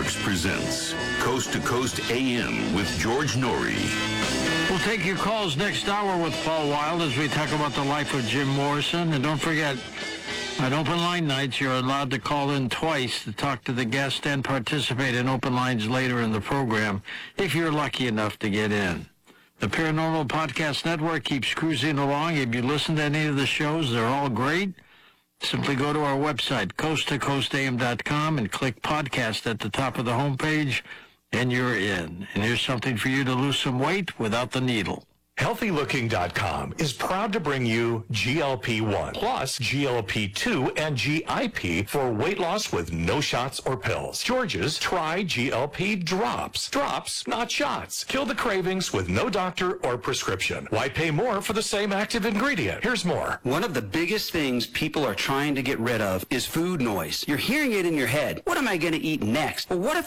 Networks presents Coast to Coast AM with George Norrie. We'll take your calls next hour with Paul Wild as we talk about the life of Jim Morrison. And don't forget, on open line nights, you're allowed to call in twice to talk to the guest and participate in open lines later in the program if you're lucky enough to get in. The Paranormal Podcast Network keeps cruising along. If you listen to any of the shows, they're all great. Simply go to our website, coasttocoastam.com, and click podcast at the top of the homepage, and you're in. And here's something for you to lose some weight without the needle. HealthyLooking.com is proud to bring you GLP-1 plus GLP-2 and GIP for weight loss with no shots or pills. George's Try GLP Drops. Drops, not shots. Kill the cravings with no doctor or prescription. Why pay more for the same active ingredient? Here's more. One of the biggest things people are trying to get rid of is food noise. You're hearing it in your head. What am I going to eat next? Well, what if